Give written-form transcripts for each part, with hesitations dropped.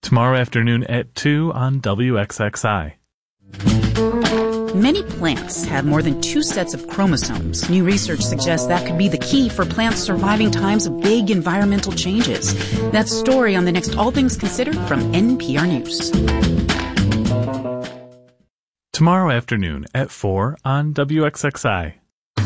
Tomorrow afternoon at 2 on WXXI. Many plants have more than 2 sets of chromosomes. New research suggests that could be the key for plants surviving times of big environmental changes. That story on the next All Things Considered from NPR News. Tomorrow afternoon at 4 on WXXI.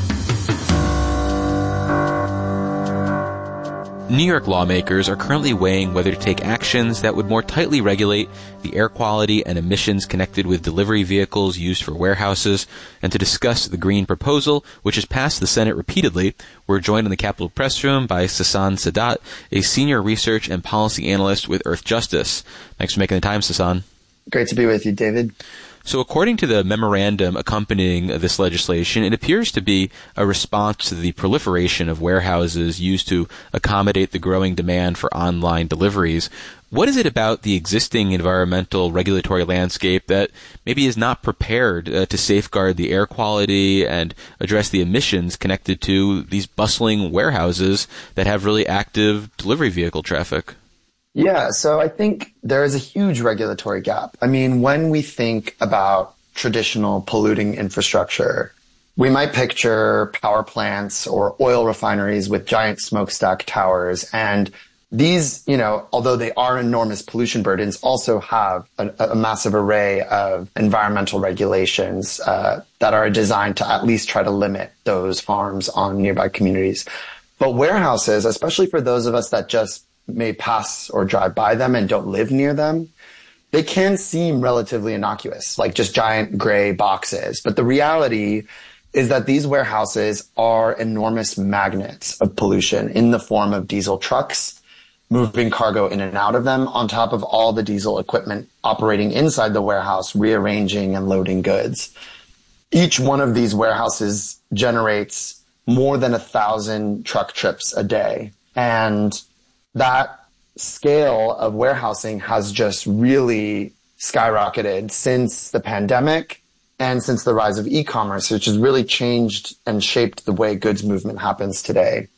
New York lawmakers are currently weighing whether to take actions that would more tightly regulate the air quality and emissions connected with delivery vehicles used for warehouses. And to discuss the green proposal, which has passed the Senate repeatedly, we're joined in the Capitol Press Room by Sasan Sadat, a senior research and policy analyst with Earth Justice. Thanks for making the time, Sasan. Great to be with you, David. So according to the memorandum accompanying this legislation, it appears to be a response to the proliferation of warehouses used to accommodate the growing demand for online deliveries. What is it about the existing environmental regulatory landscape that maybe is not prepared to safeguard the air quality and address the emissions connected to these bustling warehouses that have really active delivery vehicle traffic? Yeah, so I think there is a huge regulatory gap. I mean, when we think about traditional polluting infrastructure, we might picture power plants or oil refineries with giant smokestack towers. And these, although they are enormous pollution burdens, also have a massive array of environmental regulations that are designed to at least try to limit those harms on nearby communities. But warehouses, especially for those of us that just may pass or drive by them and don't live near them, they can seem relatively innocuous, like just giant gray boxes. But the reality is that these warehouses are enormous magnets of pollution in the form of diesel trucks, moving cargo in and out of them, on top of all the diesel equipment operating inside the warehouse, rearranging and loading goods. Each one of these warehouses generates more than 1,000 truck trips a day. And that scale of warehousing has just really skyrocketed since the pandemic and since the rise of e-commerce, which has really changed and shaped the way goods movement happens today.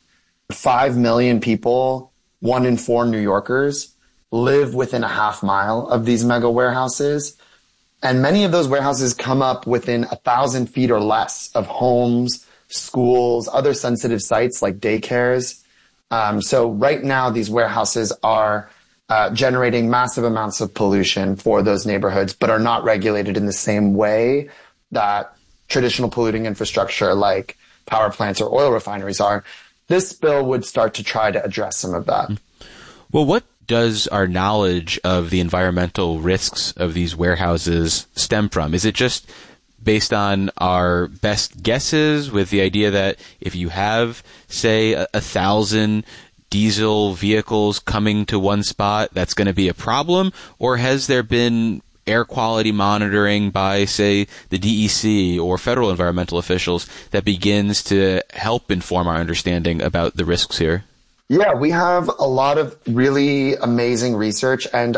5 million people, 1 in 4 New Yorkers, live within a half mile of these mega warehouses. And many of those warehouses come up within 1,000 feet or less of homes, schools, other sensitive sites like daycares. So right now, these warehouses are generating massive amounts of pollution for those neighborhoods, but are not regulated in the same way that traditional polluting infrastructure like power plants or oil refineries are. This bill would start to try to address some of that. Well, what does our knowledge of the environmental risks of these warehouses stem from? Is it just based on our best guesses with the idea that if you have, say, 1,000 diesel vehicles coming to one spot, that's going to be a problem? Or has there been air quality monitoring by, say, the DEC or federal environmental officials that begins to help inform our understanding about the risks here? Yeah, we have a lot of really amazing research, and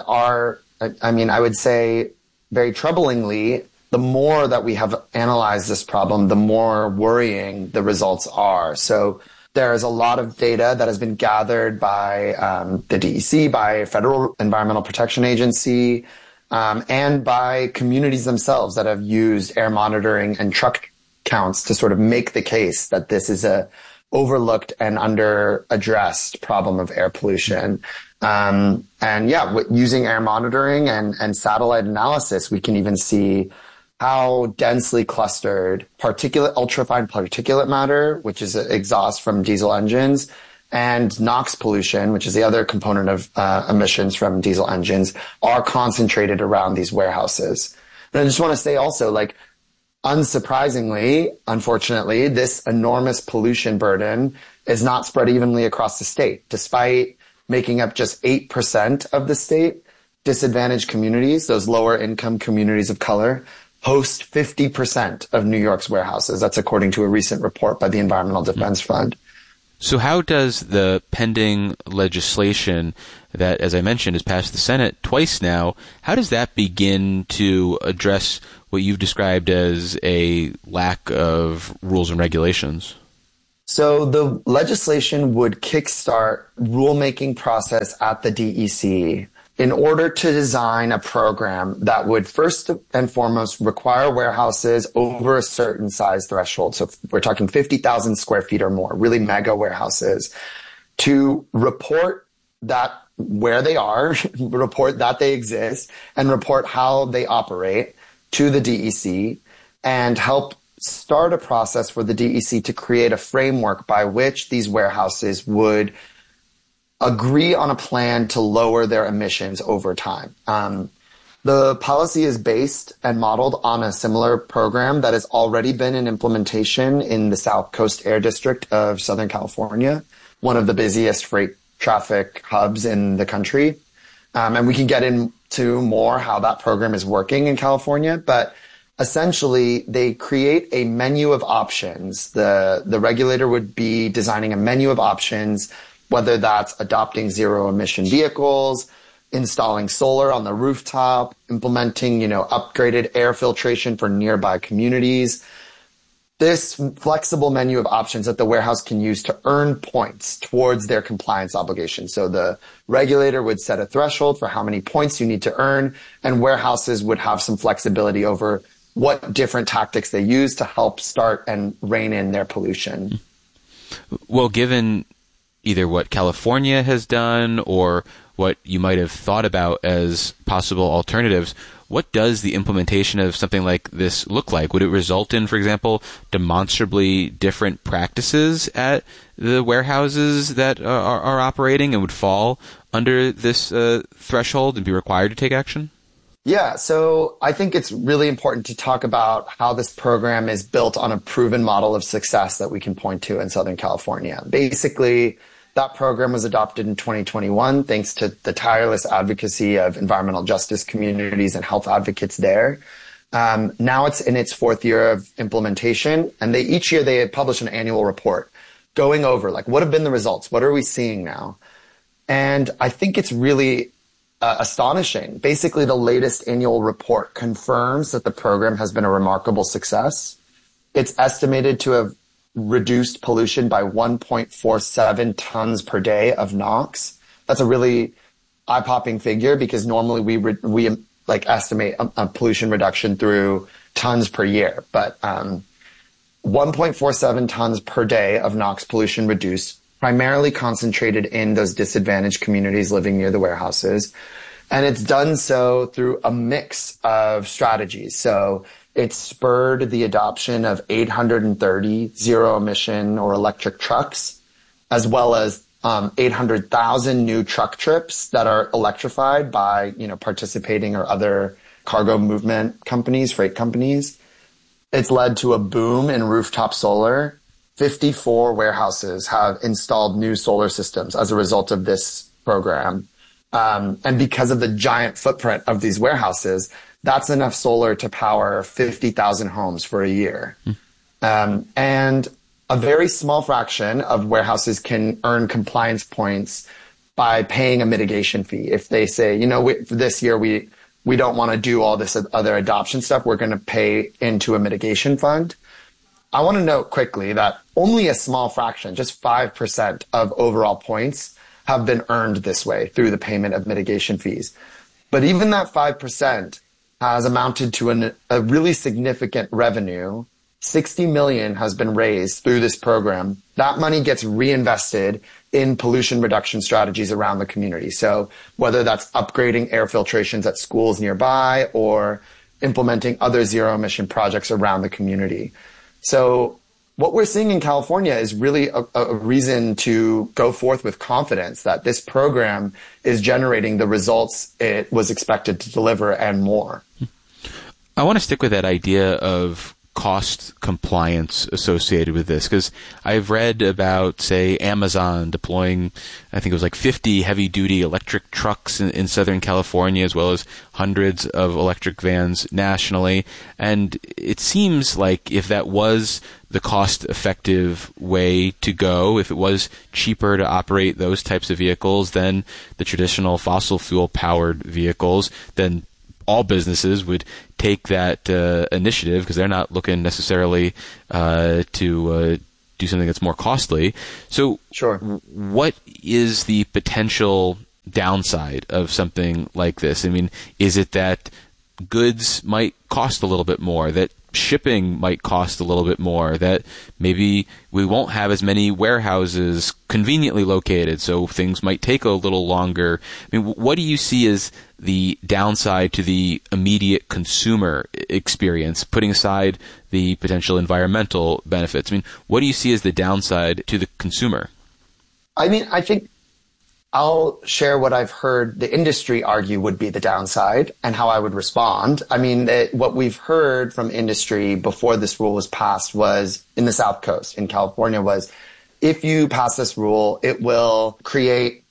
I would say very troublingly, the more that we have analyzed this problem, the more worrying the results are. So there's a lot of data that has been gathered by the DEC, by Federal Environmental Protection Agency, and by communities themselves that have used air monitoring and truck counts to sort of make the case that this is a overlooked and under-addressed problem of air pollution. Using air monitoring and satellite analysis, we can even see how densely clustered ultrafine particulate matter, which is exhaust from diesel engines, and NOx pollution, which is the other component of emissions from diesel engines, are concentrated around these warehouses. And I just want to say also, unsurprisingly, unfortunately, this enormous pollution burden is not spread evenly across the state. Despite making up just 8% of the state, disadvantaged communities, those lower income communities of color, host 50% of New York's warehouses. That's according to a recent report by the Environmental Defense Fund. So how does the pending legislation that, as I mentioned, has passed the Senate twice now, how does that begin to address what you've described as a lack of rules and regulations? So the legislation would kickstart rulemaking process at the DEC in order to design a program that would first and foremost require warehouses over a certain size threshold. So we're talking 50,000 square feet or more, really mega warehouses, to report that where they are, report that they exist, and report how they operate to the DEC, and help start a process for the DEC to create a framework by which these warehouses would agree on a plan to lower their emissions over time. The policy is based and modeled on a similar program that has already been in implementation in the South Coast Air District of Southern California, one of the busiest freight traffic hubs in the country. And we can get into more how that program is working in California, but essentially they create a menu of options. The regulator would be designing a menu of options, whether that's adopting zero emission vehicles, installing solar on the rooftop, implementing, upgraded air filtration for nearby communities. This flexible menu of options that the warehouse can use to earn points towards their compliance obligations. So the regulator would set a threshold for how many points you need to earn, and warehouses would have some flexibility over what different tactics they use to help start and rein in their pollution. Well, given either what California has done or what you might have thought about as possible alternatives, what does the implementation of something like this look like? Would it result in, for example, demonstrably different practices at the warehouses that are operating and would fall under this threshold and be required to take action? Yeah, so I think it's really important to talk about how this program is built on a proven model of success that we can point to in Southern California. Basically, that program was adopted in 2021 thanks to the tireless advocacy of environmental justice communities and health advocates there. Now it's in its fourth year of implementation, and each year they publish an annual report going over, what have been the results? What are we seeing now? And I think it's really astonishing. Basically, the latest annual report confirms that the program has been a remarkable success. It's estimated to have reduced pollution by 1.47 tons per day of NOx. That's a really eye-popping figure because normally we estimate a pollution reduction through tons per year. But 1.47 tons per day of NOx pollution reduced, primarily concentrated in those disadvantaged communities living near the warehouses. And it's done so through a mix of strategies. So it spurred the adoption of 830 zero emission or electric trucks, as well as 800,000 new truck trips that are electrified by, participating or other cargo movement companies, freight companies. It's led to a boom in rooftop solar. 54 warehouses have installed new solar systems as a result of this program. And because of the giant footprint of these warehouses, that's enough solar to power 50,000 homes for a year. And a very small fraction of warehouses can earn compliance points by paying a mitigation fee. If they say, this year we don't want to do all this other adoption stuff, we're going to pay into a mitigation fund. I want to note quickly that only a small fraction, just 5% of overall points have been earned this way through the payment of mitigation fees. But even that 5% has amounted to a really significant revenue. 60 million has been raised through this program. That money gets reinvested in pollution reduction strategies around the community. So whether that's upgrading air filtrations at schools nearby or implementing other zero emission projects around the community. So what we're seeing in California is really a reason to go forth with confidence that this program is generating the results it was expected to deliver and more. I want to stick with that idea of cost compliance associated with this, because I've read about, say, Amazon deploying, I think it was 50 heavy-duty electric trucks in Southern California, as well as hundreds of electric vans nationally. And it seems like if that was the cost-effective way to go, if it was cheaper to operate those types of vehicles than the traditional fossil fuel-powered vehicles, then all businesses would take that initiative because they're not looking necessarily to do something that's more costly. So sure. What is the potential downside of something like this? I mean, is it that goods might cost a little bit more, that shipping might cost a little bit more, that maybe we won't have as many warehouses conveniently located, so things might take a little longer? I mean, what do you see as the downside to the immediate consumer experience, putting aside the potential environmental benefits? I mean, what do you see as the downside to the consumer? I mean, I think I'll share what I've heard the industry argue would be the downside and how I would respond. I mean, what we've heard from industry before this rule was passed was in the South Coast, in California, was if you pass this rule, it will create,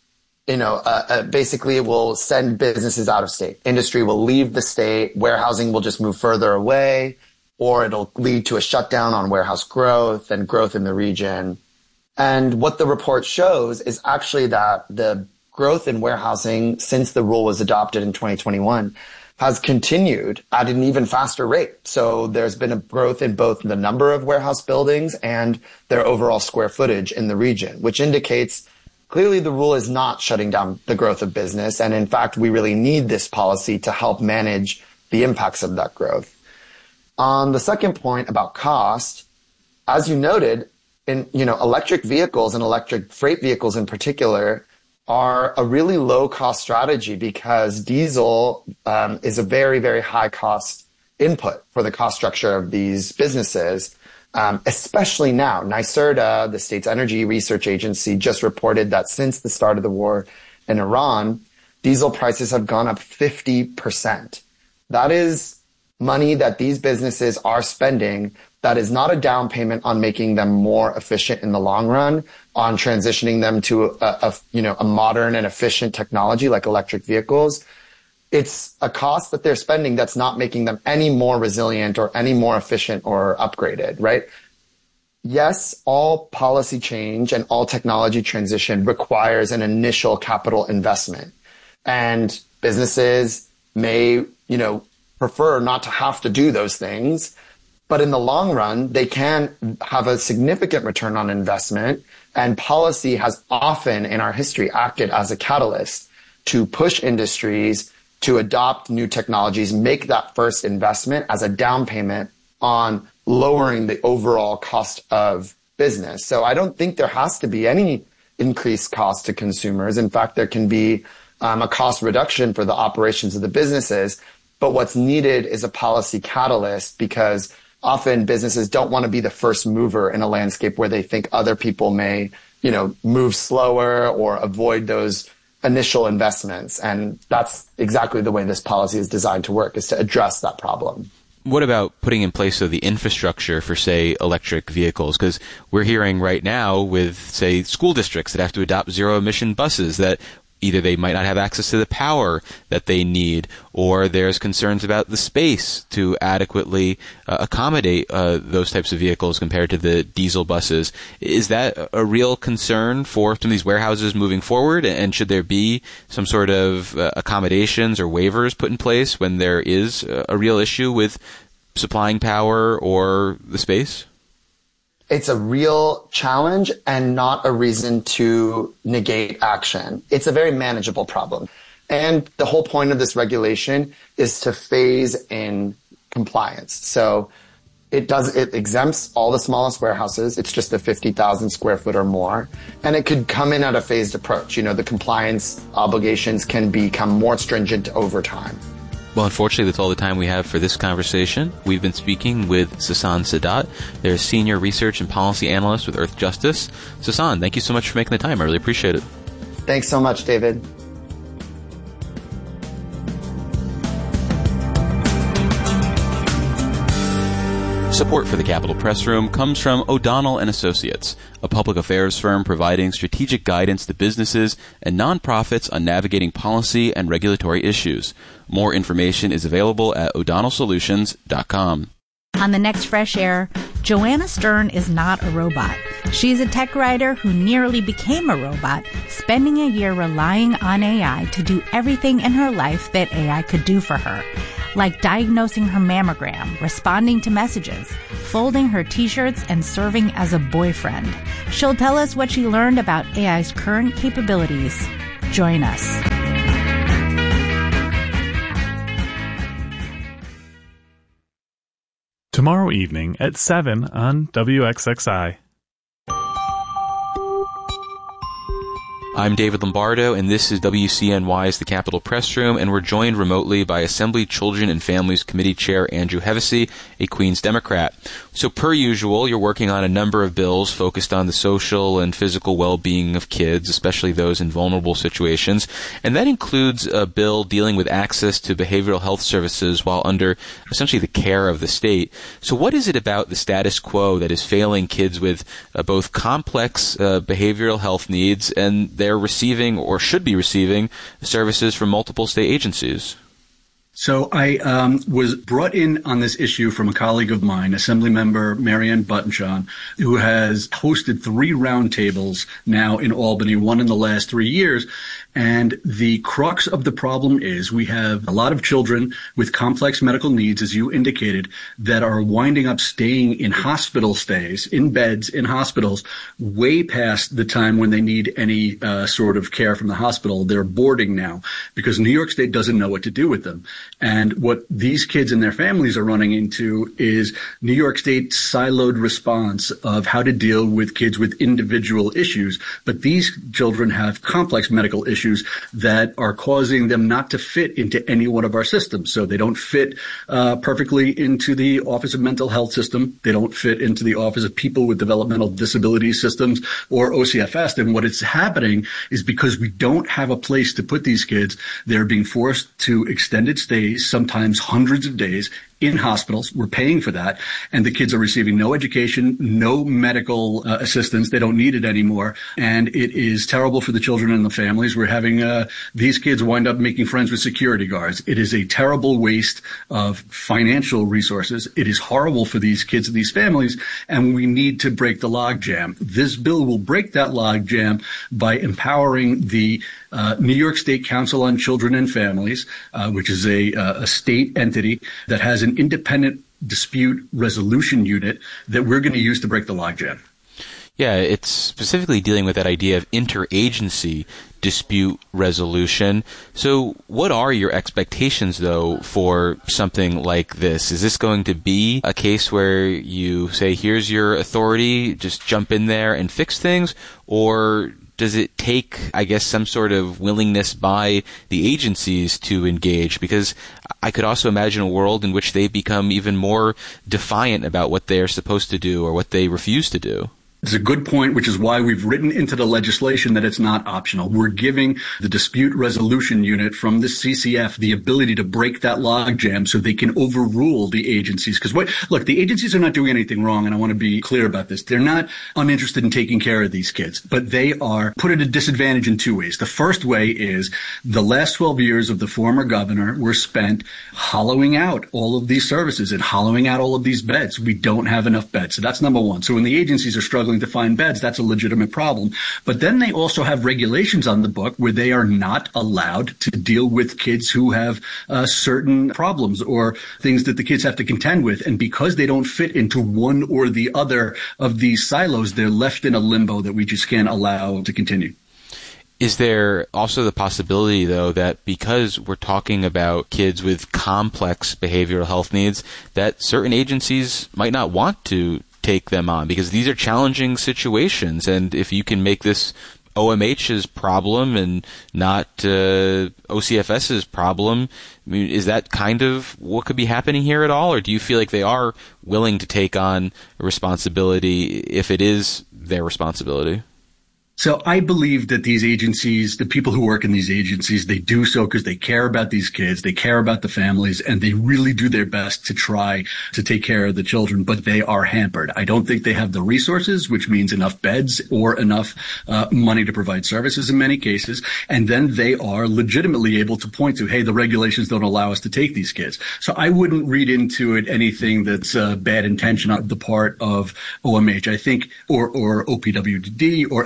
basically it will send businesses out of state. Industry will leave the state. Warehousing will just move further away, or it'll lead to a shutdown on warehouse growth and growth in the region. And what the report shows is actually that the growth in warehousing since the rule was adopted in 2021 has continued at an even faster rate. So there's been a growth in both the number of warehouse buildings and their overall square footage in the region, which indicates clearly the rule is not shutting down the growth of business. And in fact, we really need this policy to help manage the impacts of that growth. On the second point about cost, as you noted, electric vehicles and electric freight vehicles in particular are a really low cost strategy because diesel is a very, very high cost input for the cost structure of these businesses, especially now. NYSERDA, the state's energy research agency, just reported that since the start of the war in Iran, diesel prices have gone up 50%. That is money that these businesses are spending that is not a down payment on making them more efficient in the long run, on transitioning them to a modern and efficient technology like electric vehicles. It's a cost that they're spending that's not making them any more resilient or any more efficient or upgraded, right? Yes, all policy change and all technology transition requires an initial capital investment. And businesses may, prefer not to have to do those things. But in the long run, they can have a significant return on investment, and policy has often in our history acted as a catalyst to push industries to adopt new technologies, make that first investment as a down payment on lowering the overall cost of business. So I don't think there has to be any increased cost to consumers. In fact, there can be a cost reduction for the operations of the businesses. But what's needed is a policy catalyst because often businesses don't want to be the first mover in a landscape where they think other people may, move slower or avoid those initial investments. And that's exactly the way this policy is designed to work, is to address that problem. What about putting in place the infrastructure for, say, electric vehicles? Because we're hearing right now with, say, school districts that have to adopt zero-emission buses that either they might not have access to the power that they need, or there's concerns about the space to adequately accommodate those types of vehicles compared to the diesel buses. Is that a real concern for some of these warehouses moving forward? And should there be some sort of accommodations or waivers put in place when there is a real issue with supplying power or the space? It's a real challenge and not a reason to negate action. It's a very manageable problem. And the whole point of this regulation is to phase in compliance. So it exempts all the smallest warehouses. It's just a 50,000 square foot or more. And it could come in at a phased approach. The compliance obligations can become more stringent over time. Well, unfortunately, that's all the time we have for this conversation. We've been speaking with Sasan Sadat. They're a senior research and policy analyst with Earthjustice. Sasan, thank you so much for making the time. I really appreciate it. Thanks so much, David. Support for the Capitol Press Room comes from O'Donnell & Associates, a public affairs firm providing strategic guidance to businesses and nonprofits on navigating policy and regulatory issues. More information is available at o'donnellsolutions.com. On the next Fresh Air, Joanna Stern is not a robot. She's a tech writer who nearly became a robot, spending a year relying on AI to do everything in her life that AI could do for her, like diagnosing her mammogram, responding to messages, folding her t-shirts, and serving as a boyfriend. She'll tell us what she learned about AI's current capabilities. Join us. tomorrow evening at 7 on WXXI. I'm David Lombardo, and this is WCNY's The Capitol Press Room, and we're joined remotely by Assembly Children and Families Committee Chair Andrew Hevesy, a Queens Democrat. So per usual, you're working on a number of bills focused on the social and physical well-being of kids, especially those in vulnerable situations, and that includes a bill dealing with access to behavioral health services while under essentially the care of the state. So what is it about the status quo that is failing kids with both complex behavioral health needs and they're receiving or should be receiving services from multiple state agencies? So I was brought in on this issue from a colleague of mine, Assemblymember Marianne Buttonshon, who has hosted 3 roundtables now in Albany, one in the last 3 years. And the crux of the problem is we have a lot of children with complex medical needs, as you indicated, that are winding up staying in hospital stays, in beds, in hospitals, way past the time when they need any sort of care from the hospital. They're boarding now because New York State doesn't know what to do with them. And what these kids and their families are running into is New York State's siloed response of how to deal with kids with individual issues. But these children have complex medical issues that are causing them not to fit into any one of our systems. So they don't fit perfectly into the Office of Mental Health system. They don't fit into the Office of People with Developmental Disabilities systems or OCFS. And what is happening is because we don't have a place to put these kids, they're being forced to extended stays, sometimes hundreds of days, in hospitals. We're paying for that. And the kids are receiving no education, no medical assistance. They don't need it anymore. And it is terrible for the children and the families. We're having these kids wind up making friends with security guards. It is a terrible waste of financial resources. It is horrible for these kids and these families. And we need to break the logjam. This bill will break that logjam by empowering the New York State Council on Children and Families, which is a state entity that has an independent dispute resolution unit that we're going to use to break the logjam. Yeah, it's specifically dealing with that idea of interagency dispute resolution. So what are your expectations, though, for something like this? Is this going to be a case where you say, here's your authority, just jump in there and fix things? Or does it take, I guess, some sort of willingness by the agencies to engage? Because I could also imagine a world in which they become even more defiant about what they're supposed to do or what they refuse to do. It's a good point, which is why we've written into the legislation that it's not optional. We're giving the dispute resolution unit from the CCF the ability to break that logjam so they can overrule the agencies. Because look, the agencies are not doing anything wrong, and I want to be clear about this. They're not uninterested in taking care of these kids, but they are put at a disadvantage in 2 ways. The first way is the last 12 years of the former governor were spent hollowing out all of these services and hollowing out all of these beds. We don't have enough beds. So that's number one. So when the agencies are struggling to find beds, that's a legitimate problem. But then they also have regulations on the book where they are not allowed to deal with kids who have certain problems or things that the kids have to contend with. And because they don't fit into one or the other of these silos, they're left in a limbo that we just can't allow to continue. Is there also the possibility, though, that because we're talking about kids with complex behavioral health needs, that certain agencies might not want to take them on because these are challenging situations, and if you can make this OMH's problem and not OCFS's problem, I mean, is that kind of what could be happening here at all, or do you feel like they are willing to take on a responsibility if it is their responsibility? So I believe that these agencies, the people who work in these agencies, they do so because they care about these kids, they care about the families, and they really do their best to try to take care of the children, but they are hampered. I don't think they have the resources, which means enough beds or enough money to provide services in many cases. And then they are legitimately able to point to, hey, the regulations don't allow us to take these kids. So I wouldn't read into it anything that's bad intention on the part of OMH, I think, or OPWDD or any of the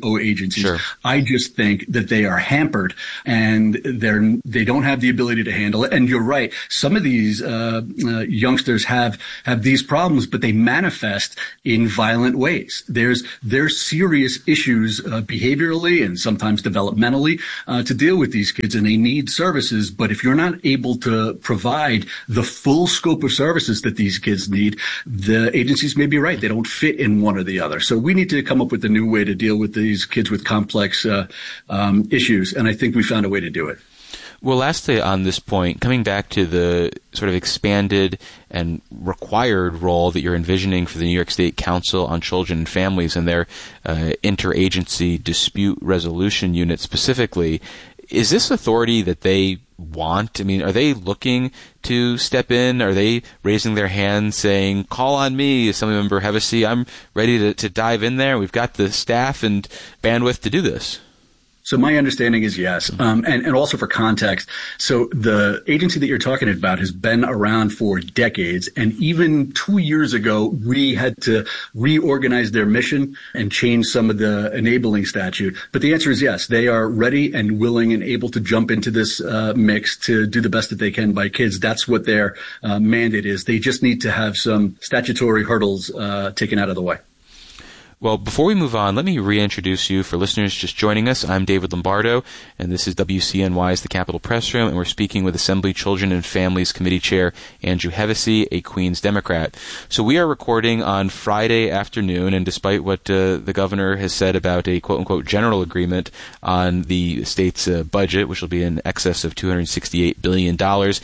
O agencies. Sure. I just think that they are hampered and they don't have the ability to handle it. And you're right. Some of these youngsters have these problems, but they manifest in violent ways. There's serious issues behaviorally and sometimes developmentally to deal with these kids, and they need services. But if you're not able to provide the full scope of services that these kids need, the agencies may be right. They don't fit in one or the other. So we need to come up with a new way to deal with these kids with complex issues, and I think we found a way to do it. Well, lastly on this point, coming back to the sort of expanded and required role that you're envisioning for the New York State Council on Children and Families and their interagency dispute resolution unit specifically, is this authority that they want? I mean, are they looking to step in? Are they raising their hand saying, call on me, Assemblymember Hevesi, I'm ready to dive in there. We've got the staff and bandwidth to do this. So my understanding is yes. And also for context, so the agency that you're talking about has been around for decades. And even 2 years ago, we had to reorganize their mission and change some of the enabling statute. But the answer is yes. They are ready and willing and able to jump into this mix to do the best that they can by kids. That's what their mandate is. They just need to have some statutory hurdles taken out of the way. Well, before we move on, let me reintroduce you for listeners just joining us. I'm David Lombardo, and this is WCNY's The Capitol Press Room, and we're speaking with Assembly Children and Families Committee Chair Andrew Hevesi, a Queens Democrat. So we are recording on Friday afternoon, and despite what the governor has said about a quote-unquote general agreement on the state's budget, which will be in excess of $268 billion,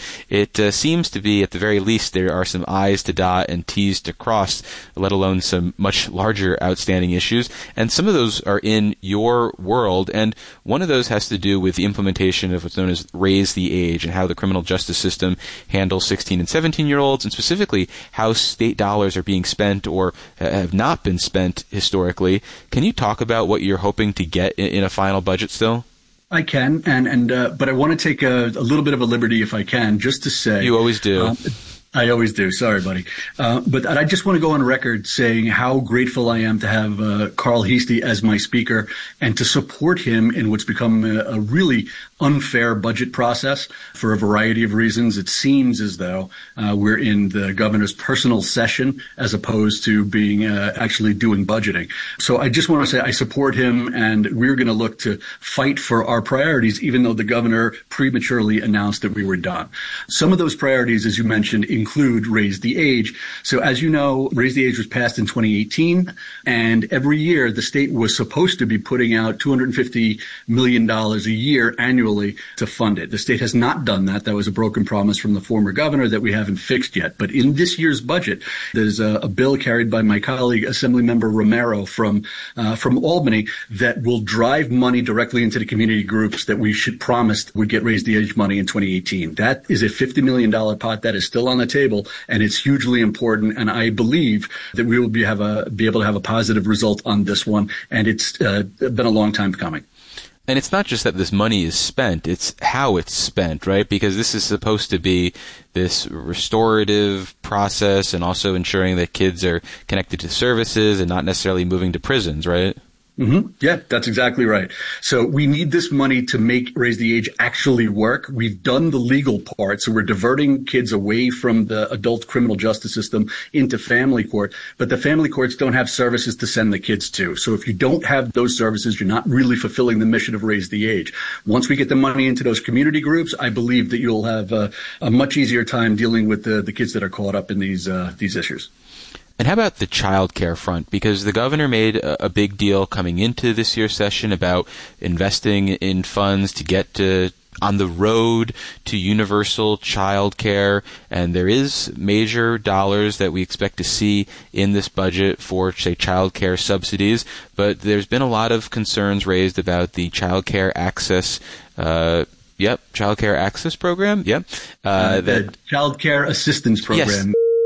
it seems to be, at the very least, there are some I's to dot and T's to cross, let alone some much larger outstanding issues, and some of those are in your world, and one of those has to do with the implementation of what's known as Raise the Age and how the criminal justice system handles 16 and 17-year-olds, and specifically how state dollars are being spent or have not been spent historically. Can you talk about what you're hoping to get in a final budget still? I can, but I want to take a little bit of a liberty, if I can, just to say... You always do. I always do. Sorry, buddy. But I just want to go on record saying how grateful I am to have Carl Heastie as my speaker and to support him in what's become a really unfair budget process for a variety of reasons. It seems as though we're in the governor's personal session as opposed to being actually doing budgeting. So I just want to say I support him, and we're going to look to fight for our priorities, even though the governor prematurely announced that we were done. Some of those priorities, as you mentioned, include Raise the Age. So as you know, Raise the Age was passed in 2018, and every year the state was supposed to be putting out $250 million a year annually to fund it. The state has not done that. That was a broken promise from the former governor that we haven't fixed yet. But in this year's budget, there's a bill carried by my colleague, Assemblymember Romero from Albany, that will drive money directly into the community groups that we should promise would get Raise the Age money in 2018. That is a $50 million pot that is still on the table, and it's hugely important. And I believe that we will be able to have a positive result on this one. And it's been a long time coming. And it's not just that this money is spent, it's how it's spent, right? Because this is supposed to be this restorative process and also ensuring that kids are connected to services and not necessarily moving to prisons, right? Mm-hmm. Yeah, that's exactly right. So we need this money to make Raise the Age actually work. We've done the legal part, so we're diverting kids away from the adult criminal justice system into family court, but the family courts don't have services to send the kids to. So if you don't have those services, you're not really fulfilling the mission of Raise the Age. Once we get the money into those community groups, I believe that you'll have a much easier time dealing with the kids that are caught up in these issues. And how about the child care front? Because the governor made a big deal coming into this year's session about investing in funds to get on the road to universal child care, and there is major dollars that we expect to see in this budget for, say, child care subsidies, but there's been a lot of concerns raised about the child care access Child care access program. The child care assistance program. Yes.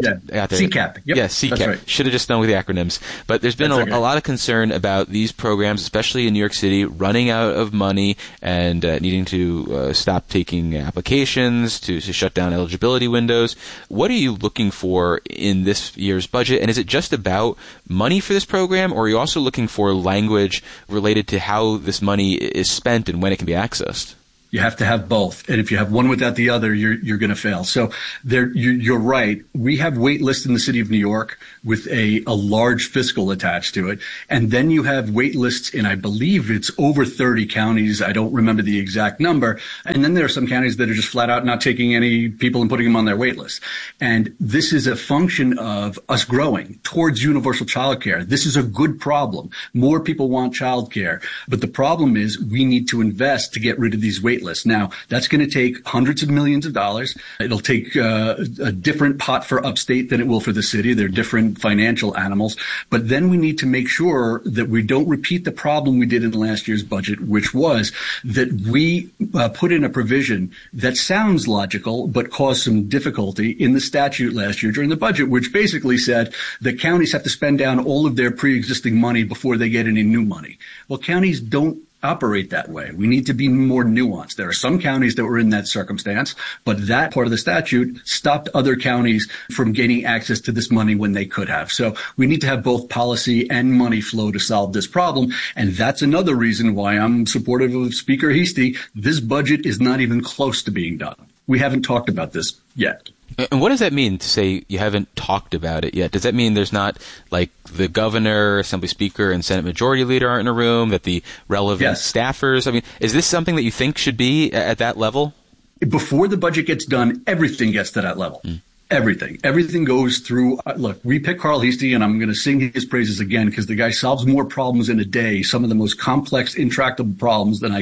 out there. CCAP. Yep. Yeah, CCAP. That's right. Should have just known with the acronyms. But there's been a lot of concern about these programs, especially in New York City, running out of money and needing to stop taking applications, to shut down eligibility windows. What are you looking for in this year's budget? And is it just about money for this program, or are you also looking for language related to how this money is spent and when it can be accessed? You have to have both. And if you have one without the other, you're going to fail. So you're right. We have wait lists in the city of New York with a large fiscal attached to it. And then you have wait lists in, I believe it's over 30 counties. I don't remember the exact number. And then there are some counties that are just flat out not taking any people and putting them on their wait list. And this is a function of us growing towards universal childcare. This is a good problem. More people want childcare. But the problem is we need to invest to get rid of these wait lists. Now, that's going to take hundreds of millions of dollars. It'll take a different pot for upstate than it will for the city. They're different financial animals. But then we need to make sure that we don't repeat the problem we did in last year's budget, which was that we put in a provision that sounds logical but caused some difficulty in the statute last year during the budget, which basically said that counties have to spend down all of their pre-existing money before they get any new money. Well, counties don't operate that way. We need to be more nuanced. There are some counties that were in that circumstance, but that part of the statute stopped other counties from gaining access to this money when they could have. So we need to have both policy and money flow to solve this problem. And that's another reason why I'm supportive of Speaker Heastie. This budget is not even close to being done. We haven't talked about this yet. And what does that mean to say you haven't talked about it yet? Does that mean there's not, like, the governor, Assembly Speaker, and Senate Majority Leader aren't in a room, that the relevant staffers? I mean, is this something that you think should be at that level? Before the budget gets done, everything gets to that level. Everything goes through. Look, we pick Carl Heastie, and I'm going to sing his praises again because the guy solves more problems in a day, some of the most complex, intractable problems than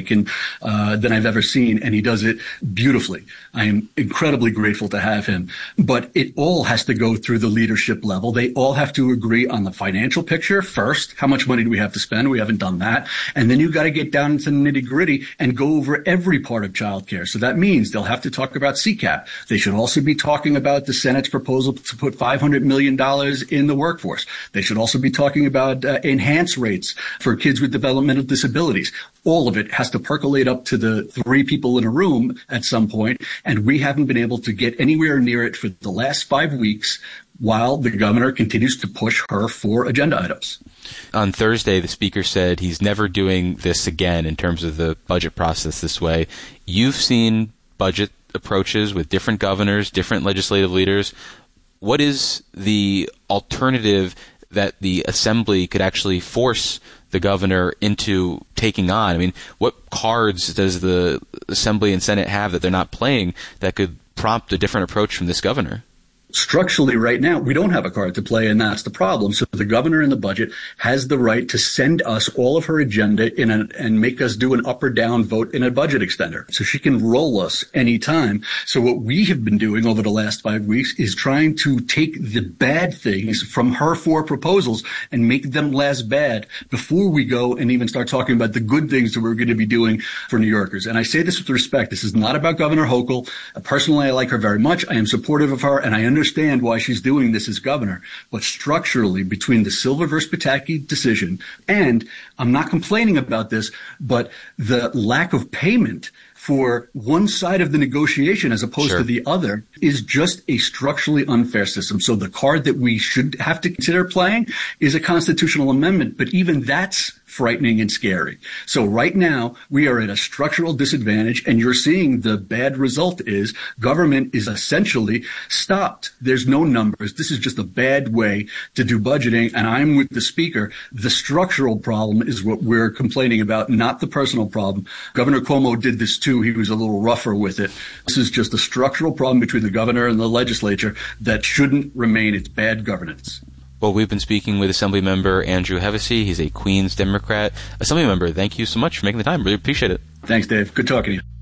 I've ever seen, and he does it beautifully. I am incredibly grateful to have him. But it all has to go through the leadership level. They all have to agree on the financial picture first. How much money do we have to spend? We haven't done that. And then you've got to get down into the nitty-gritty and go over every part of childcare. So that means they'll have to talk about CCAP. They should also be talking about the Senate's proposal to put $500 million in the workforce. They should also be talking about enhanced rates for kids with developmental disabilities. All of it has to percolate up to the three people in a room at some point, and we haven't been able to get anywhere near it for the last 5 weeks while the governor continues to push her for agenda items. On Thursday, the speaker said he's never doing this again in terms of the budget process this way. You've seen budget approaches with different governors, different legislative leaders. What is the alternative that the assembly could actually force the governor into taking on? I mean, what cards does the assembly and Senate have that they're not playing that could prompt a different approach from this governor? Structurally, right now, we don't have a card to play, and that's the problem. So the governor in the budget has the right to send us all of her agenda and make us do an up or down vote in a budget extender. So she can roll us anytime. So what we have been doing over the last 5 weeks is trying to take the bad things from her 4 proposals and make them less bad before we go and even start talking about the good things that we're going to be doing for New Yorkers. And I say this with respect. This is not about Governor Hochul. Personally, I like her very much. I am supportive of her, and I understand why she's doing this as governor. But structurally, between the Silver versus Pataki decision, and I'm not complaining about this, but the lack of payment for one side of the negotiation as opposed to the other is just a structurally unfair system. So the card that we should have to consider playing is a constitutional amendment, but even that's frightening and scary. So right now, we are at a structural disadvantage, and you're seeing the bad result is government is essentially stopped. There's no numbers. This is just a bad way to do budgeting, and I'm with the speaker. The structural problem is what we're complaining about, not the personal problem. Governor Cuomo did this too. He was a little rougher with it. This is just a structural problem between the governor and the legislature that shouldn't remain. It's bad governance. Well, we've been speaking with Assemblymember Andrew Hevesy. He's a Queens Democrat. Assemblymember, thank you so much for making the time. Really appreciate it. Thanks, Dave. Good talking to you.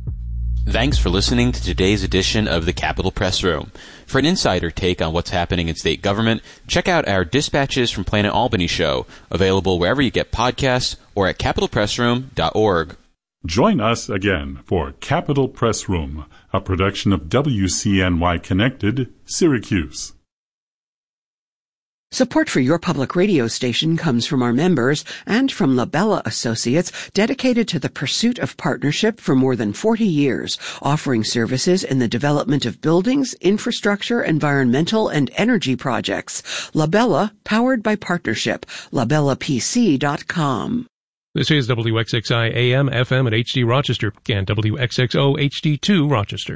Thanks for listening to today's edition of the Capitol Press Room. For an insider take on what's happening in state government, check out our Dispatches from Planet Albany show, available wherever you get podcasts or at capitolpressroom.org. Join us again for Capitol Press Room, a production of WCNY Connected, Syracuse. Support for your public radio station comes from our members and from Labella Associates, dedicated to the pursuit of partnership for more than 40 years, offering services in the development of buildings, infrastructure, environmental, and energy projects. Labella, powered by partnership. LabellaPC.com. This is WXXI AM, FM at HD Rochester and WXXO HD2 Rochester.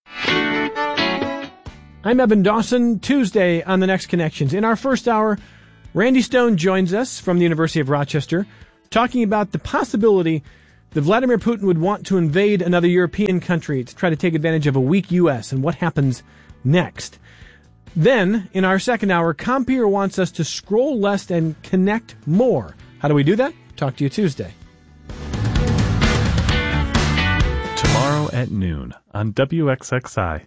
I'm Evan Dawson. Tuesday on The Next Connections. In our first hour, Randy Stone joins us from the University of Rochester, talking about the possibility that Vladimir Putin would want to invade another European country to try to take advantage of a weak U.S. and what happens next. Then, in our second hour, Compeer wants us to scroll less and connect more. How do we do that? Talk to you Tuesday. Tomorrow at noon on WXXI.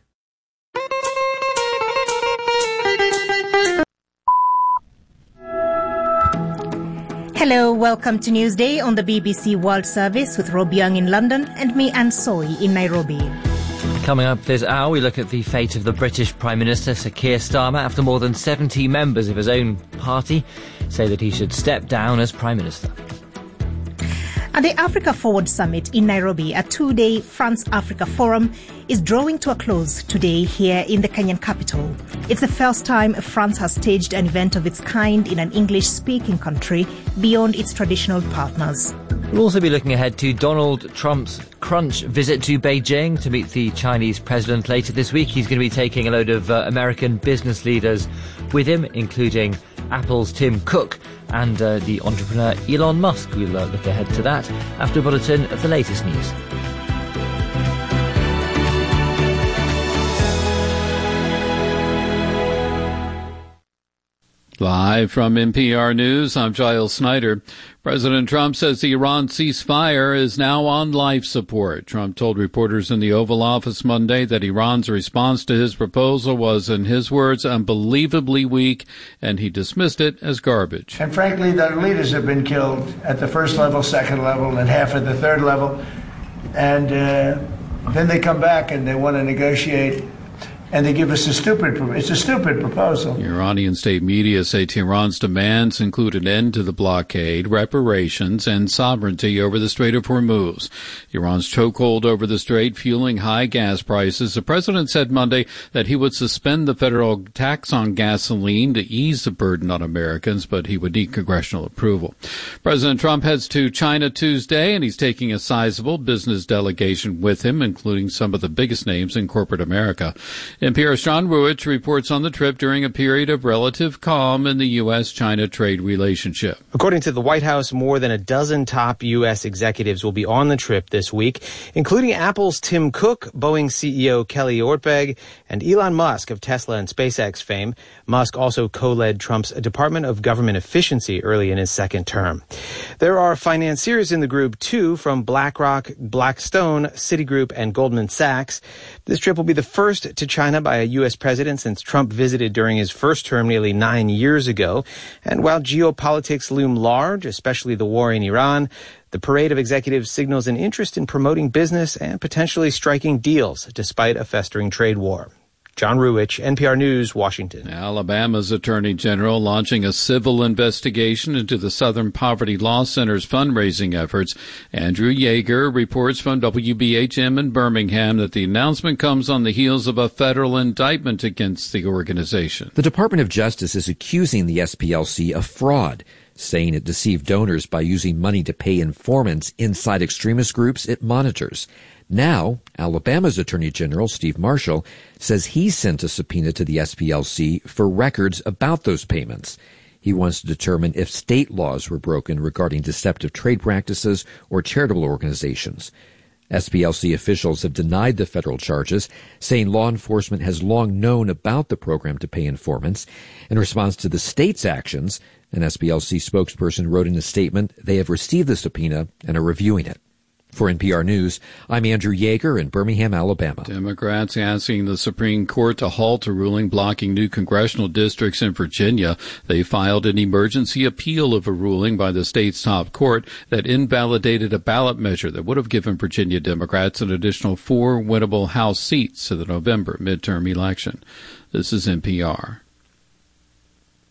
Hello, welcome to Newsday on the BBC World Service with Rob Young in London and me, Anne Soy, in Nairobi. Coming up this hour, we look at the fate of the British Prime Minister Sir Keir Starmer after more than 70 members of his own party say that he should step down as Prime Minister. And the Africa Forward Summit in Nairobi, a two-day France-Africa forum, is drawing to a close today here in the Kenyan capital. It's the first time France has staged an event of its kind in an English-speaking country beyond its traditional partners. We'll also be looking ahead to Donald Trump's crunch visit to Beijing to meet the Chinese president later this week. He's going to be taking a load of American business leaders with him, including Apple's Tim Cook and the entrepreneur Elon Musk. We'll look ahead to that after a bulletin of the latest news. Live from NPR News, I'm Giles Snyder. President Trump says the Iran ceasefire is now on life support. Trump told reporters in the Oval Office Monday that Iran's response to his proposal was, in his words, unbelievably weak, and he dismissed it as garbage. And frankly, their leaders have been killed at the first level, second level, and half at the third level. And then they come back and they want to negotiate. And they give us it's a stupid proposal. Iranian state media say Tehran's demands include an end to the blockade, reparations, and sovereignty over the Strait of Hormuz. Iran's chokehold over the strait fueling high gas prices. The president said Monday that he would suspend the federal tax on gasoline to ease the burden on Americans, but he would need congressional approval. President Trump heads to China Tuesday, and he's taking a sizable business delegation with him, including some of the biggest names in corporate America. NPR's John Ruich reports on the trip during a period of relative calm in the U.S.-China trade relationship. According to the White House, more than a dozen top U.S. executives will be on the trip this week, including Apple's Tim Cook, Boeing CEO Kelly Ortberg, and Elon Musk of Tesla and SpaceX fame. Musk also co-led Trump's Department of Government Efficiency early in his second term. There are financiers in the group, too, from BlackRock, Blackstone, Citigroup, and Goldman Sachs. This trip will be the first to China by a U.S. president since Trump visited during his first term nearly 9 years ago. And while geopolitics loom large, especially the war in Iran, the parade of executives signals an interest in promoting business and potentially striking deals despite a festering trade war. John Ruich, NPR News, Washington. Alabama's Attorney General launching a civil investigation into the Southern Poverty Law Center's fundraising efforts. Andrew Yeager reports from WBHM in Birmingham that the announcement comes on the heels of a federal indictment against the organization. The Department of Justice is accusing the SPLC of fraud, saying it deceived donors by using money to pay informants inside extremist groups it monitors. Now, Alabama's Attorney General, Steve Marshall, says he sent a subpoena to the SPLC for records about those payments. He wants to determine if state laws were broken regarding deceptive trade practices or charitable organizations. SPLC officials have denied the federal charges, saying law enforcement has long known about the program to pay informants. In response to the state's actions, an SPLC spokesperson wrote in a statement they have received the subpoena and are reviewing it. For NPR News, I'm Andrew Yeager in Birmingham, Alabama. Democrats asking the Supreme Court to halt a ruling blocking new congressional districts in Virginia. They filed an emergency appeal of a ruling by the state's top court that invalidated a ballot measure that would have given Virginia Democrats an additional 4 winnable House seats in the November midterm election. This is NPR.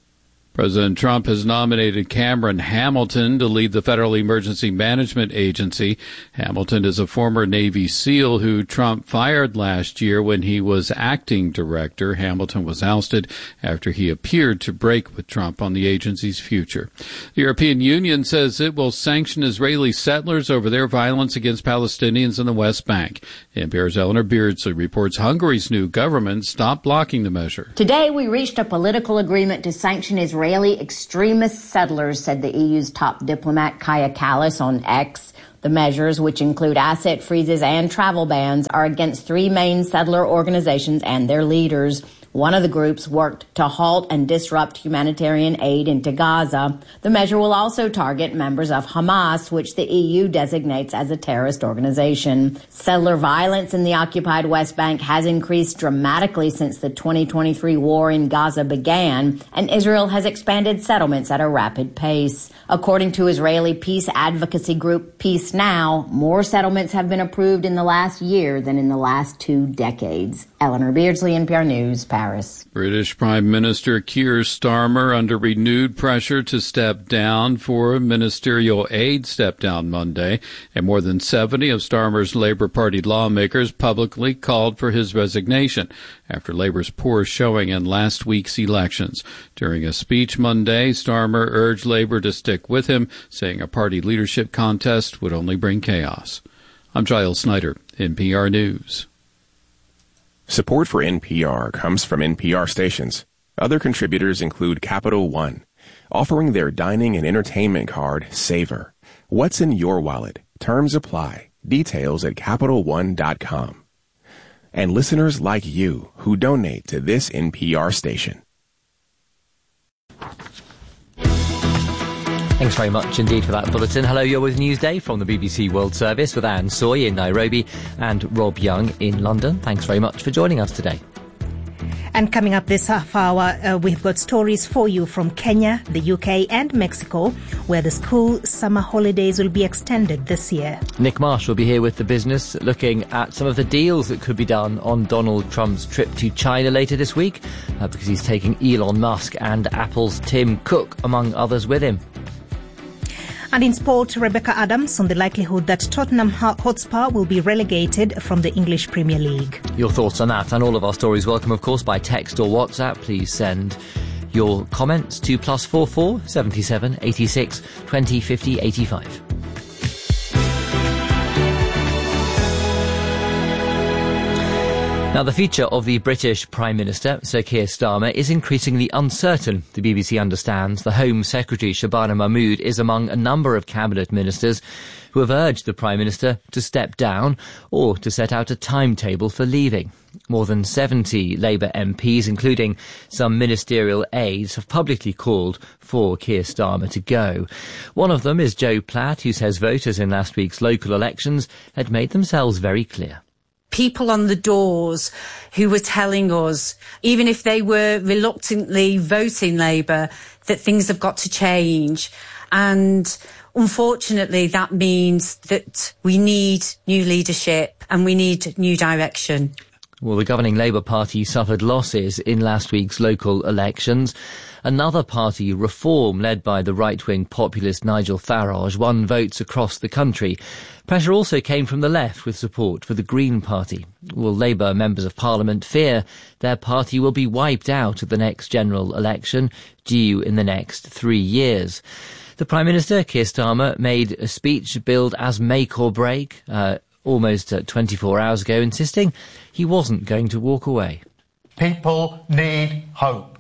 President Trump has nominated Cameron Hamilton to lead the Federal Emergency Management Agency. Hamilton is a former Navy SEAL who Trump fired last year when he was acting director. Hamilton was ousted after he appeared to break with Trump on the agency's future. The European Union says it will sanction Israeli settlers over their violence against Palestinians in the West Bank. NPR's Eleanor Beardsley reports Hungary's new government stopped blocking the measure. Today we reached a political agreement to sanction Israeli extremist settlers, said the EU's top diplomat Kaja Kallas on X. The measures, which include asset freezes and travel bans, are against three main settler organizations and their leaders. One of the groups worked to halt and disrupt humanitarian aid into Gaza. The measure will also target members of Hamas, which the EU designates as a terrorist organization. Settler violence in the occupied West Bank has increased dramatically since the 2023 war in Gaza began, and Israel has expanded settlements at a rapid pace. According to Israeli peace advocacy group Peace Now, more settlements have been approved in the last year than in the last 2 decades. Eleanor Beardsley, NPR News, Paris. British Prime Minister Keir Starmer under renewed pressure to step down for ministerial aid stepped down Monday, and more than 70 of Starmer's Labour Party lawmakers publicly called for his resignation after Labour's poor showing in last week's elections. During a speech Monday, Starmer urged Labour to stick with him, saying a party leadership contest would only bring chaos. I'm Giles Snyder, NPR News. Support for NPR comes from NPR stations. Other contributors include Capital One, offering their dining and entertainment card, Savor. What's in your wallet? Terms apply. Details at CapitalOne.com. And listeners like you who donate to this NPR station. Thanks very much indeed for that bulletin. Hello, you're with Newsday from the BBC World Service with Anne Soy in Nairobi and Rob Young in London. Thanks very much for joining us today. And coming up this half hour, we've got stories for you from Kenya, the UK and Mexico, where the school summer holidays will be extended this year. Nick Marsh will be here with The Business, looking at some of the deals that could be done on Donald Trump's trip to China later this week, because he's taking Elon Musk and Apple's Tim Cook, among others, with him. And in sport, Rebecca Adams on the likelihood that Tottenham Hotspur will be relegated from the English Premier League. Your thoughts on that and all of our stories welcome, of course, by text or WhatsApp. Please send your comments to +44 77 86 20 50 85. Now, the future of the British Prime Minister, Sir Keir Starmer, is increasingly uncertain. The BBC understands the Home Secretary, Shabana Mahmood, is among a number of cabinet ministers who have urged the Prime Minister to step down or to set out a timetable for leaving. More than 70 Labour MPs, including some ministerial aides, have publicly called for Keir Starmer to go. One of them is Joe Platt, who says voters in last week's local elections had made themselves very clear. People on the doors who were telling us, even if they were reluctantly voting Labour, that things have got to change. And unfortunately, that means that we need new leadership and we need new direction. Well, the governing Labour Party suffered losses in last week's local elections. Another party, Reform, led by the right-wing populist Nigel Farage, won votes across the country. Pressure also came from the left with support for the Green Party. Well, Labour members of Parliament fear their party will be wiped out at the next general election, due in the next 3 years. The Prime Minister, Keir Starmer, made a speech billed as make or break, almost 24 hours ago, insisting he wasn't going to walk away. People need hope.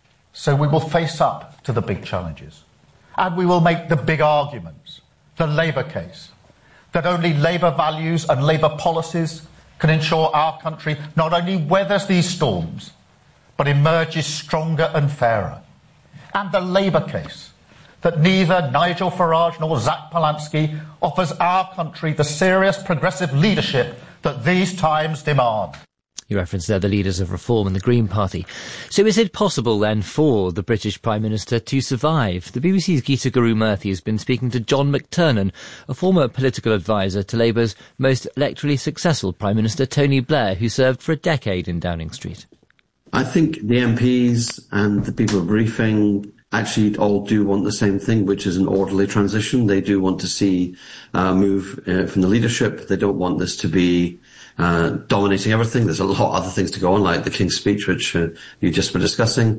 So we will face up to the big challenges. And we will make the big arguments, the Labour case, that only Labour values and Labour policies can ensure our country not only weathers these storms, but emerges stronger and fairer. And the Labour case, that neither Nigel Farage nor Zach Polansky offers our country the serious progressive leadership that these times demand. You referenced there the leaders of Reform and the Green Party. So is it possible then for the British Prime Minister to survive? The BBC's Geeta Guru-Murthy has been speaking to John McTernan, a former political advisor to Labour's most electorally successful Prime Minister, Tony Blair, who served for a decade in Downing Street. I think the MPs and the people briefing actually all do want the same thing, which is an orderly transition. They do want to see move from the leadership. They don't want this to be dominating everything. There's a lot of other things to go on, like the King's Speech, which you just were discussing.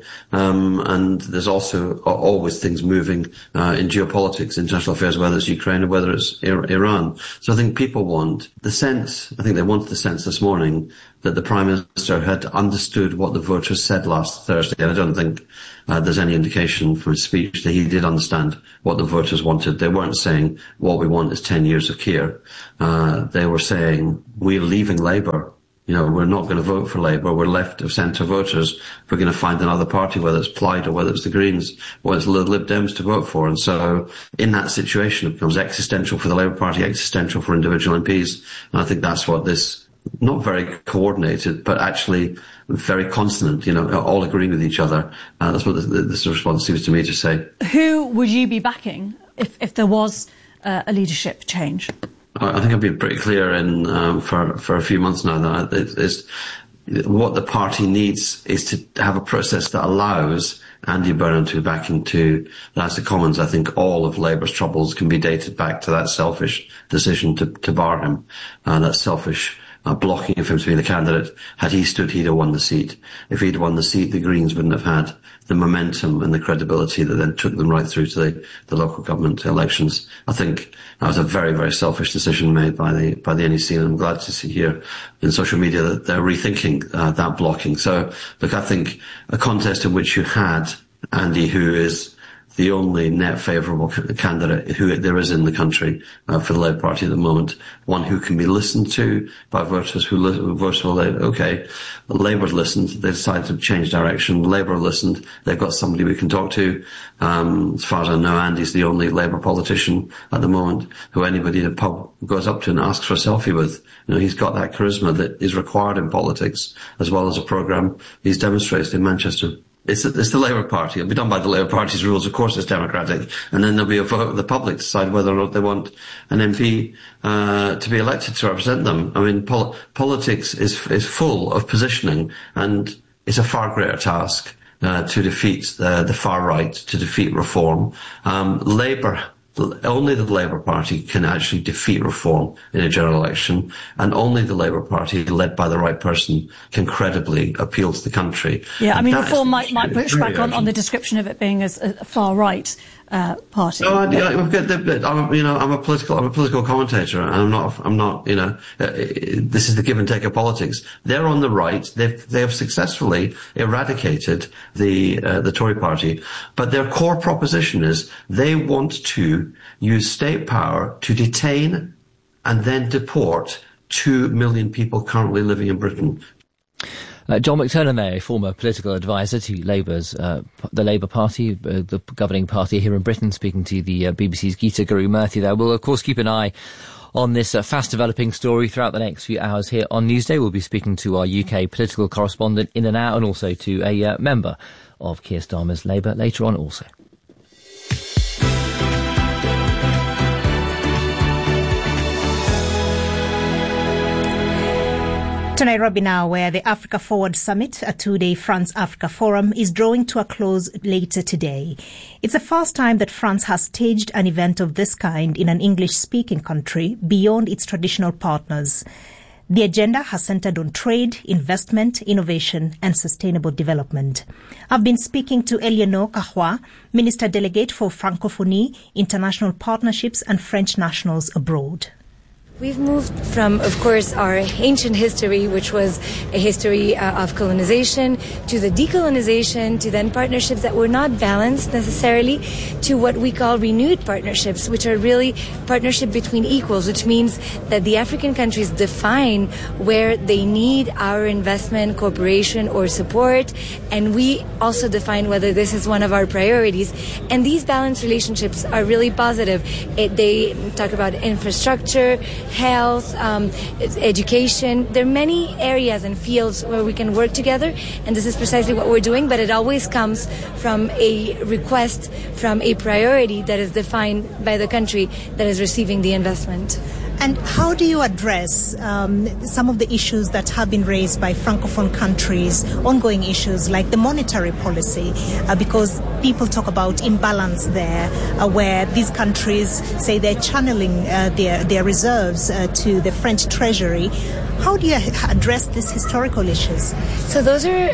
And there's also always things moving in geopolitics, international affairs, whether it's Ukraine or whether it's Iran. So I think people want the sense, I think they wanted the sense this morning that the Prime Minister had understood what the voters said last Thursday. And I don't think there's any indication from his speech that he did understand what the voters wanted. They weren't saying what we want is 10 years of care. They were saying we're leaving Labour. You know, we're not going to vote for Labour. We're left of centre voters. We're going to find another party, whether it's Plaid or whether it's the Greens or whether it's the Lib Dems to vote for. And so in that situation, it becomes existential for the Labour Party, existential for individual MPs. And I think that's what this, not very coordinated, but actually very consonant, you know, all agreeing with each other. That's what this response seems to me to say. Who would you be backing if there was a leadership change? I think I've been pretty clear for a few months now that what the party needs is to have a process that allows Andy Burnham to be back into the House of Commons. I think all of Labour's troubles can be dated back to that selfish decision to bar him, that selfish blocking of him to be the candidate. Had he stood, he'd have won the seat. If he'd won the seat, the Greens wouldn't have had the momentum and the credibility that then took them right through to the local government elections. I think that was a very, very selfish decision made by the NEC, and I'm glad to see here in social media that they're rethinking that blocking. So, look, I think a contest in which you had Andy, who is the only net favourable candidate who there is in the country for the Labour Party at the moment, one who can be listened to by voters who vote for Labour. Okay, Labour's listened, they decided to change direction. Labour listened, they've got somebody we can talk to. As far as I know, Andy's the only Labour politician at the moment who anybody in a pub goes up to and asks for a selfie with. You know, he's got that charisma that is required in politics, as well as a programme he's demonstrated in Manchester. It's the Labour Party. It'll be done by the Labour Party's rules. Of course, it's democratic. And then there'll be a vote of the public to decide whether or not they want an MP to be elected to represent them. I mean, politics is full of positioning, and it's a far greater task to defeat the far right, to defeat reform. Only the Labour Party can actually defeat reform in a general election, and only the Labour Party, led by the right person, can credibly appeal to the country. Yeah, I mean, reform might push back on the description of it being as a far right party. No, I'm a political commentator, and I'm not. You know, this is the give and take of politics. They're on the right. They have successfully eradicated the Tory party, but their core proposition is they want to use state power to detain and then deport 2 million people currently living in Britain. John McTernan there, a former political advisor to Labour's, the Labour Party, the governing party here in Britain, speaking to the BBC's Geeta Guru-Murthy there. We'll, of course, keep an eye on this fast-developing story throughout the next few hours here on Newsday. We'll be speaking to our UK political correspondent in an hour, and also to a member of Keir Starmer's Labour later on also. To Nairobi now, where the Africa Forward Summit, a two-day France-Africa forum, is drawing to a close later today. It's the first time that France has staged an event of this kind in an English-speaking country beyond its traditional partners. The agenda has centered on trade, investment, innovation, and sustainable development. I've been speaking to Eleanor Kahwa, Minister Delegate for Francophonie, International Partnerships and French Nationals Abroad. We've moved from, of course, our ancient history, which was a history of colonization, to the decolonization, to then partnerships that were not balanced necessarily, to what we call renewed partnerships, which are really partnership between equals, which means that the African countries define where they need our investment, cooperation, or support, and we also define whether this is one of our priorities. And these balanced relationships are really positive. They talk about infrastructure, health, education. There are many areas and fields where we can work together, and this is precisely what we're doing, but it always comes from a request, from a priority that is defined by the country that is receiving the investment. And how do you address some of the issues that have been raised by Francophone countries, ongoing issues like the monetary policy, because people talk about imbalance there, where these countries say they're channeling their reserves to the French treasury. How do you address these historical issues? So those are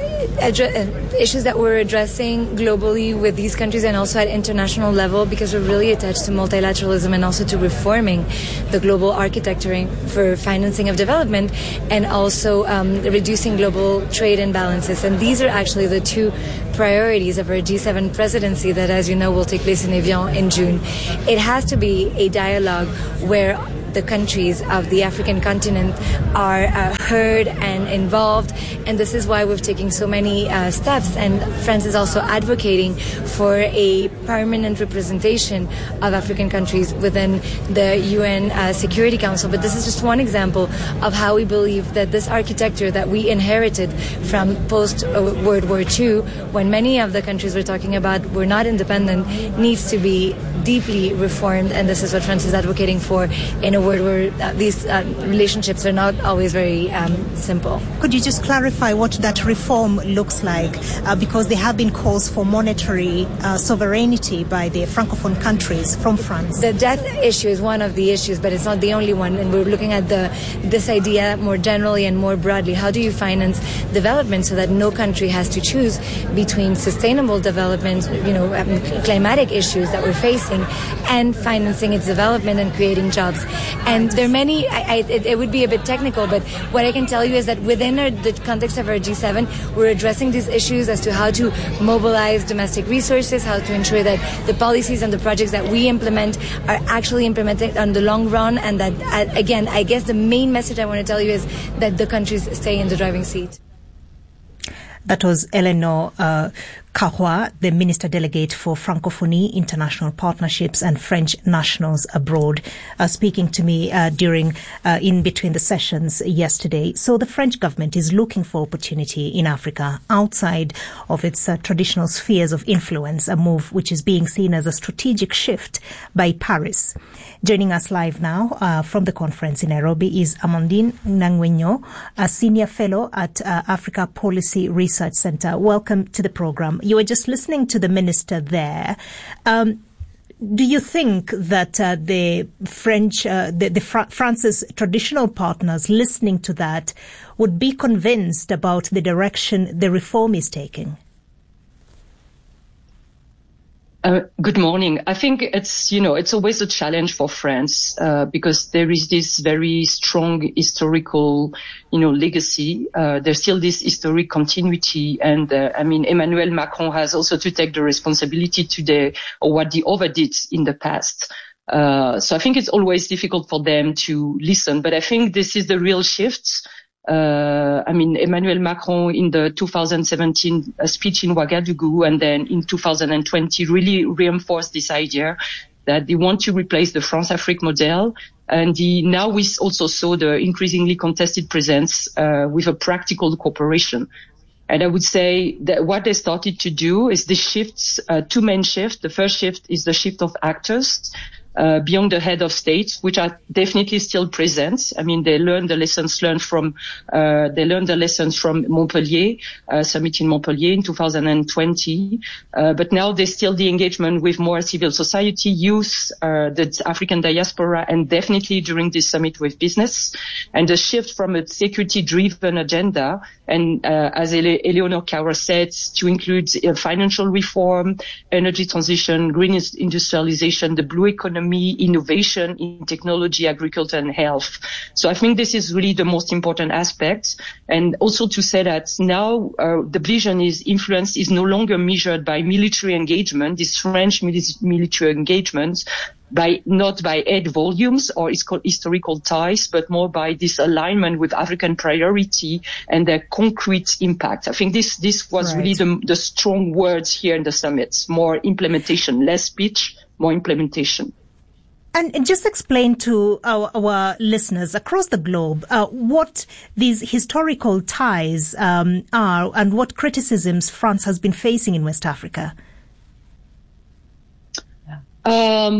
issues that we're addressing globally with these countries and also at international level, because we're really attached to multilateralism and also to reforming the global architecture for financing of development and also reducing global trade imbalances. And these are actually the two priorities of our G7 presidency that, as you know, will take place in Evian in June. It has to be a dialogue where the countries of the African continent are heard and involved, and this is why we've taken so many steps, and France is also advocating for a permanent representation of African countries within the UN Security Council. But this is just one example of how we believe that this architecture that we inherited from post-World War II, when many of the countries we're talking about were not independent, needs to be deeply reformed, and this is what France is advocating for in a world where these relationships are not always very simple. Could you just clarify what that reform looks like? Because there have been calls for monetary sovereignty by the Francophone countries from France. The debt issue is one of the issues, but it's not the only one, and we're looking at this idea more generally and more broadly. How do you finance development so that no country has to choose between sustainable development, climatic issues that we're facing, and financing its development and creating jobs? And there are many, it would be a bit technical, but what I can tell you is that within the context of our G7, we're addressing these issues as to how to mobilize domestic resources, how to ensure that the policies and the projects that we implement are actually implemented on the long run, and that, again, I guess the main message I want to tell you is that the countries stay in the driving seat. That was Eleanor Carrois, the Minister Delegate for Francophonie, International Partnerships and French Nationals Abroad, speaking to me during in between the sessions yesterday. So the French government is looking for opportunity in Africa outside of its traditional spheres of influence, a move which is being seen as a strategic shift by Paris. Joining us live now from the conference in Nairobi is Amandine Nangwenyo, a senior fellow at Africa Policy Research Center. Welcome to the program. You were just listening to the minister there. Do you think that the French, France's traditional partners listening to that would be convinced about the direction the reform is taking? Good morning. I think it's always a challenge for France, because there is this very strong historical, legacy. There's still this historic continuity. And, Emmanuel Macron has also to take the responsibility today of what he overdid in the past. So I think it's always difficult for them to listen, but I think this is the real shift. Emmanuel Macron in the 2017 speech in Ouagadougou and then in 2020 really reinforced this idea that they want to replace the France-Afrique model. And now we also saw the increasingly contested presence with a practical cooperation. And I would say that what they started to do is the shifts, two main shifts. The first shift is the shift of actors. Beyond the head of state, which are definitely still present. They learned the lessons from Montpellier, summit in Montpellier in 2020. But now there's still the engagement with more civil society, youth, the African diaspora, and definitely during this summit with business. And the shift from a security-driven agenda, and as Eleanor Carrois said, to include financial reform, energy transition, green industrialization, the blue economy, innovation in technology, agriculture and health. So I think this is really the most important aspect. And also to say that now the vision is influence is no longer measured by military engagement, this French military engagement, not by aid volumes or historical ties, but more by this alignment with African priority and their concrete impact. I think this was really the strong words here in the summit. More implementation, less speech, more implementation. And just explain to our listeners across the globe what these historical ties are and what criticisms France has been facing in West Africa.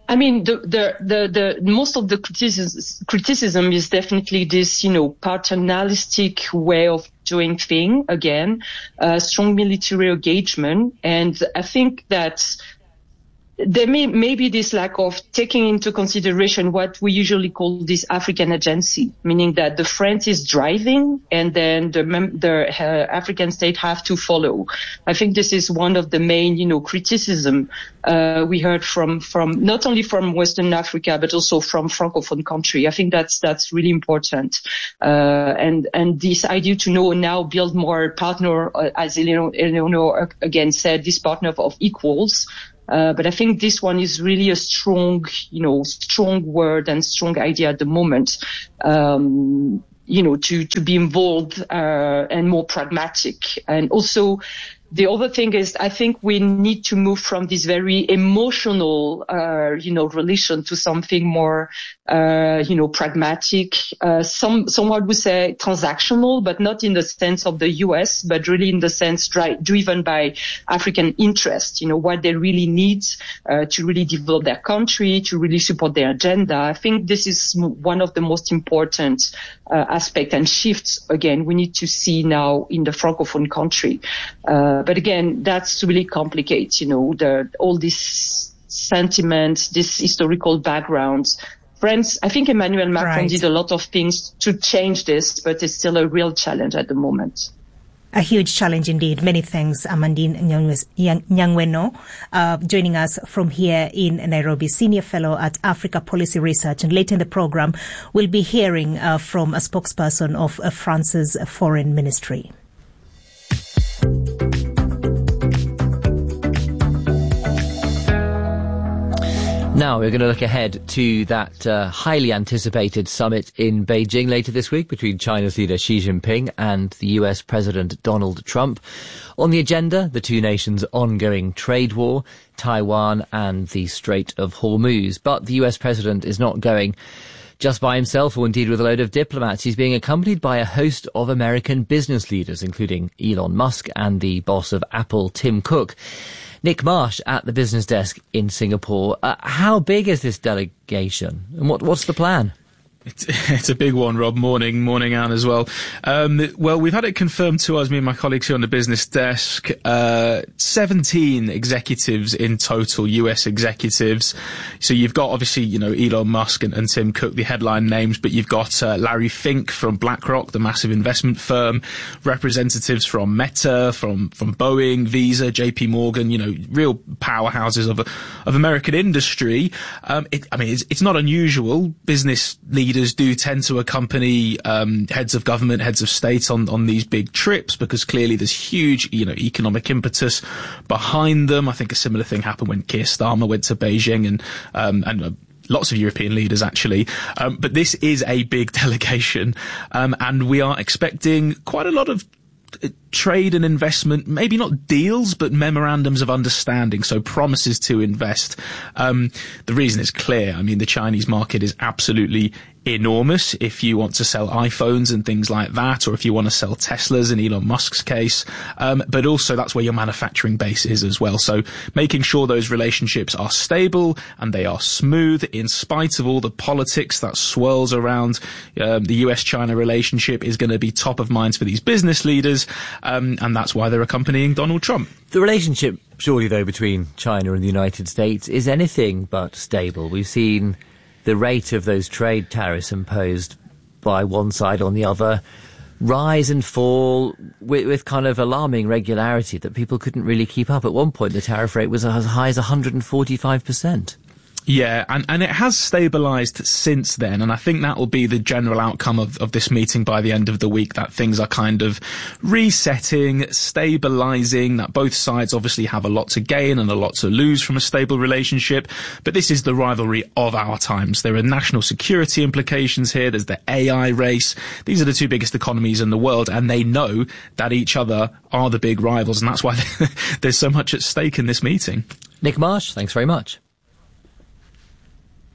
I mean, the most of the criticism is definitely this, paternalistic way of doing things. Again, strong military engagement, and I think that there may be this lack of taking into consideration what we usually call this African agency, meaning that the France is driving and then the African state have to follow. I think this is one of the main, criticism we heard from not only from Western Africa but also from Francophone country. I think that's really important. And this idea to now build more partner, as Eleanor again said, this partner of equals. But I think this one is really a strong word and strong idea at the moment, to be involved, and more pragmatic. And also, the other thing is, I think we need to move from this very emotional, relation to something more, pragmatic, someone would say transactional, but not in the sense of the US, but really in the sense driven by African interest, what they really need, to really develop their country, to really support their agenda. I think this is one of the most important, aspect and shifts, again, we need to see now in the Francophone country. But again, that's really complicated, all this sentiment, this historical background. France, I think Emmanuel Macron did a lot of things to change this, but it's still a real challenge at the moment. A huge challenge indeed. Many thanks, Amandine Nyangweno, joining us from here in Nairobi, Senior Fellow at Africa Policy Research. And later in the program, we'll be hearing from a spokesperson of France's Foreign Ministry. Now we're going to look ahead to that highly anticipated summit in Beijing later this week between China's leader Xi Jinping and the US President Donald Trump. On the agenda, the two nations' ongoing trade war, Taiwan and the Strait of Hormuz. But the US President is not going just by himself, or indeed with a load of diplomats. He's being accompanied by a host of American business leaders, including Elon Musk and the boss of Apple, Tim Cook. Nick Marsh at the business desk in Singapore. How big is this delegation, and what's the plan? It's a big one, Rob. Morning, Anne, as well. Well, we've had it confirmed to us, me and my colleagues here on the business desk, 17 executives in total, US executives. So you've got, obviously, Elon Musk and Tim Cook, the headline names, but you've got Larry Fink from BlackRock, the massive investment firm, representatives from Meta, from Boeing, Visa, JP Morgan, real powerhouses of American industry. It's not unusual. Business leaders do tend to accompany heads of government, heads of state on these big trips, because clearly there's huge economic impetus behind them. I think a similar thing happened when Keir Starmer went to Beijing, and lots of European leaders actually. But this is a big delegation, and we are expecting quite a lot of trade and investment, maybe not deals, but memorandums of understanding, so promises to invest. The reason is clear. I mean, the Chinese market is absolutely enormous if you want to sell iPhones and things like that, or if you want to sell Teslas in Elon Musk's case. But also that's where your manufacturing base is as well. So making sure those relationships are stable and they are smooth in spite of all the politics that swirls around the US-China relationship is going to be top of mind for these business leaders. And that's why they're accompanying Donald Trump. The relationship, surely, though, between China and the United States is anything but stable. We've seen the rate of those trade tariffs imposed by one side on the other rise and fall with kind of alarming regularity that people couldn't really keep up. At one point, the tariff rate was as high as 145%. Yeah, and it has stabilised since then, and I think that will be the general outcome of this meeting by the end of the week, that things are kind of resetting, stabilising, that both sides obviously have a lot to gain and a lot to lose from a stable relationship, but this is the rivalry of our times. There are national security implications here, there's the AI race, these are the two biggest economies in the world, and they know that each other are the big rivals, and that's why there's so much at stake in this meeting. Nick Marsh, thanks very much.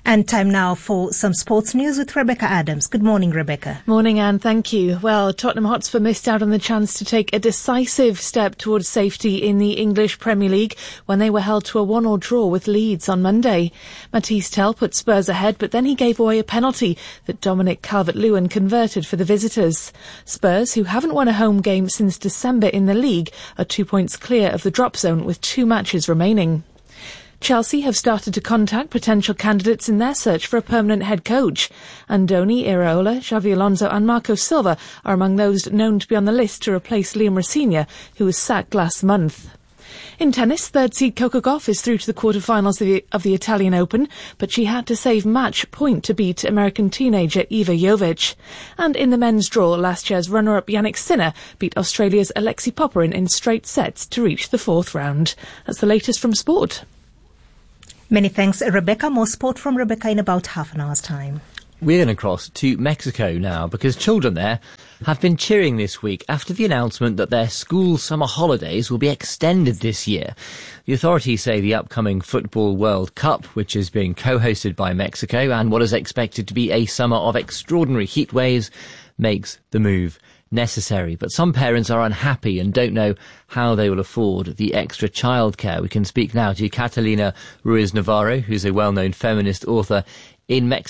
And time now for some sports news with Rebecca Adams. Good morning, Rebecca. Morning, Anne. Thank you. Well, Tottenham Hotspur missed out on the chance to take a decisive step towards safety in the English Premier League when they were held to a 1-1 draw with Leeds on Monday. Matisse Tell put Spurs ahead, but then he gave away a penalty that Dominic Calvert-Lewin converted for the visitors. Spurs, who haven't won a home game since December in the league, are 2 points clear of the drop zone with 2 matches remaining. Chelsea have started to contact potential candidates in their search for a permanent head coach. Andoni Iraola, Xabi Alonso and Marco Silva are among those known to be on the list to replace Liam Rosenior, who was sacked last month. In tennis, third seed Coco Gauff is through to the quarterfinals of the Italian Open, but she had to save match point to beat American teenager Iva Jovic. And in the men's draw, last year's runner-up Yannick Sinner beat Australia's Alexei Popyrin in straight sets to reach the 4th round. That's the latest from sport. Many thanks, Rebecca. More sport from Rebecca in about half an hour's time. We're going to cross to Mexico now because children there have been cheering this week after the announcement that their school summer holidays will be extended this year. The authorities say the upcoming Football World Cup, which is being co-hosted by Mexico, and what is expected to be a summer of extraordinary heat waves, makes the move necessary. But some parents are unhappy and don't know how they will afford the extra childcare. We can speak now to Catalina Ruiz Navarro, who's a well-known feminist author in Mexico.